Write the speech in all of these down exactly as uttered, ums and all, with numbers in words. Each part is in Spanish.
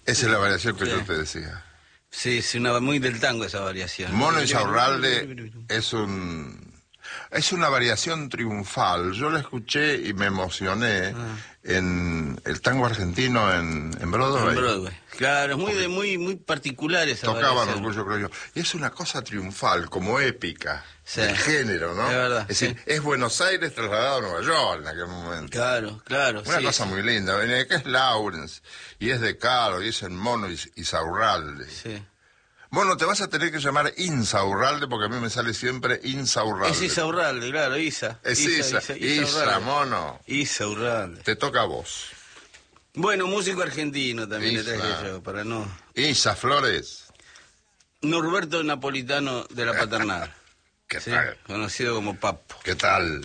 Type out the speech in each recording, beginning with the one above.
Esa es la variación que Sí. yo te decía. Sí, es una muy del tango esa variación. Mono Insaurralde es un es una variación triunfal. Yo la escuché y me emocioné Ah. en el tango argentino en, en Broadway. En Broadway. Claro, es muy de muy muy particular esa Tocaban variación. Orgullo Criolla. Y es una cosa triunfal, como épica, Sí. del género, ¿no? Es verdad, Es decir, sí. es Buenos Aires trasladado a Nueva York en aquel momento. Claro, claro. Una sí, cosa sí. muy linda. En el que es Lawrence, y es de Caro, y es el Mono Is- Insaurralde. Sí. Bueno, te vas a tener que llamar Insaurralde porque a mí me sale siempre Insaurralde. Es Isaurralde, claro, Isa. Es Isa, Isa, Isa, mono. Isaurralde. Te toca a vos. Bueno, músico argentino también le Isa. traje yo, para no... Isa Flores. Norberto Napolitano de la Paternal. ¿Qué ¿sí? tal? Conocido como Papo. ¿Qué tal?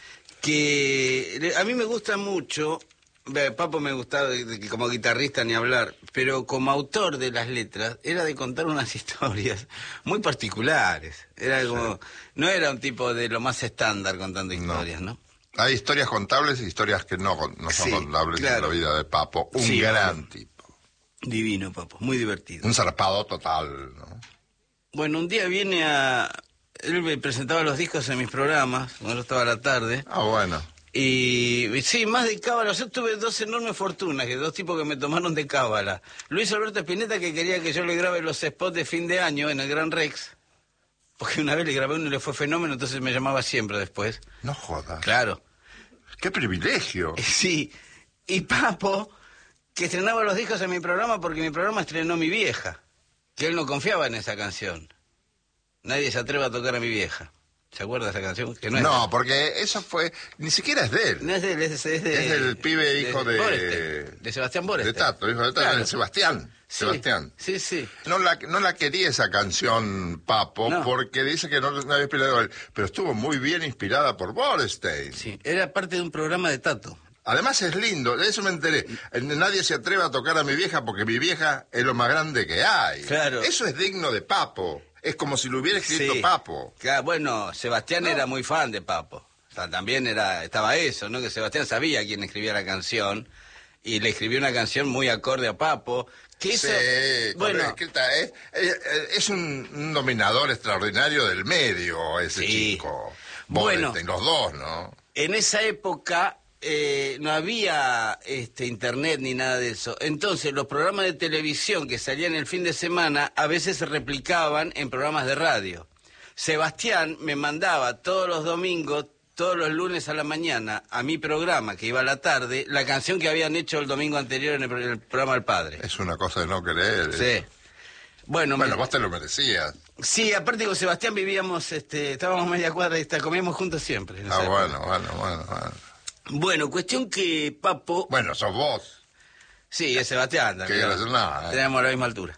Que le- a mí me gusta mucho, ve, Papo me gustaba de- de que como guitarrista ni hablar, pero como autor de las letras era de contar unas historias muy particulares. Era como, no era un tipo de lo más estándar contando historias, ¿no? Hay historias contables y historias que no, no son Sí, contables claro. en la vida de Papo. Un Sí, gran bueno. tipo. Divino, Papo, muy divertido. Un zarpado total, ¿no? Bueno, un día viene a... Él me presentaba los discos en mis programas, cuando yo estaba a la tarde. Ah, bueno. Y sí, más de cábala. Yo tuve dos enormes fortunas, que dos tipos que me tomaron de cábala. Luis Alberto Spinetta, que quería que yo le grabe los spots de fin de año en el Gran Rex. Porque una vez le grabé uno y le fue fenómeno, entonces me llamaba siempre después. No jodas. Claro. ¡Qué privilegio! Sí. Y Papo, que estrenaba los discos en mi programa porque mi programa estrenó Mi Vieja. Que él no confiaba en esa canción. Nadie se atreve a tocar a mi vieja. ¿Se acuerda de esa canción? Que no, es No, de- porque eso fue... Ni siquiera es de él. no es de él, es, de- es de... Es del pibe hijo de... Boreste, de Sebastián Boreste. De Tato, hijo de Tato. Claro. de Sebastián. Sí, Sebastián. Sí, sí. No la, no la quería esa canción, Papo, No. porque dice que no, no había inspirado a él. Pero estuvo muy bien inspirada por Borestein. Sí, era parte de un programa de Tato. Además es lindo, de eso me enteré. Eh, Nadie se atreve a tocar a mi vieja porque mi vieja es lo más grande que hay. Claro. Eso es digno de Papo. Es como si lo hubiera escrito Sí. Papo. Claro, bueno, Sebastián No. era muy fan de Papo. O sea, también era, estaba eso, ¿no? Que Sebastián sabía quién escribía la canción y le escribió una canción muy acorde a Papo. Que eso, Sí, bueno, correcta, es, es, es un, un dominador extraordinario del medio, ese Sí. chico. Bueno. Borestein, los dos, ¿no? en esa época eh, no había este, internet ni nada de eso. Entonces, los programas de televisión que salían el fin de semana a veces se replicaban en programas de radio. Sebastián me mandaba todos los domingos, todos los lunes a la mañana, a mi programa, que iba a la tarde, la canción que habían hecho el domingo anterior en el, pro- el programa del padre. Es una cosa de no creer. Sí. Bueno, Bueno, me- vos te lo merecías. sí, aparte con Sebastián vivíamos, este, estábamos media cuadra y está- comíamos juntos siempre. en Ah, esa época. bueno, bueno, bueno, bueno. Bueno, cuestión que Papo... Bueno, sos vos. Sí, es Sebastián Que también. gracioso, no, eh. Tenemos la misma altura.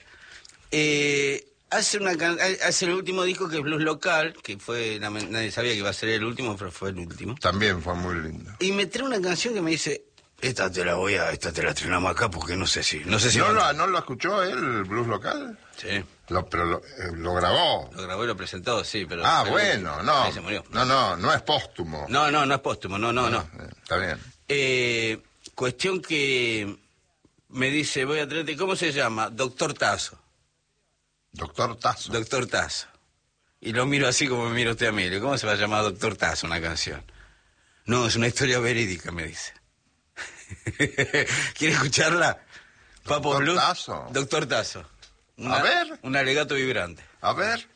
Eh, hace una can- hace el último disco que es Blues Local, que fue la- nadie sabía que iba a ser el último, pero fue el último. También fue muy lindo. Y me trae una canción que me dice, esta te la voy a, esta te la estrenamos acá porque no sé si, no sé si ¿No va- lo, ¿No lo escuchó él, el blues local? Sí, Lo, pero lo, eh, lo grabó. lo grabó y lo presentó, sí, pero... Ah, pero- bueno, no. Ahí se murió. No, no, no es póstumo. No, no, no es póstumo, no, no, no. Eh, Está bien. Eh, cuestión que me dice, voy a traerte, ¿cómo se llama? Doctor Tazo. Doctor Tazo. Doctor Tazo. Y lo miro así como me mira usted a mí. Le digo, ¿cómo se va a llamar Doctor Tazo una canción? No, es una historia verídica, me dice. ¿Quiere escucharla? Papo ¿Doctor Blues. Tazo? Doctor Tazo. Una- A ver. Un alegato vibrante. A ver.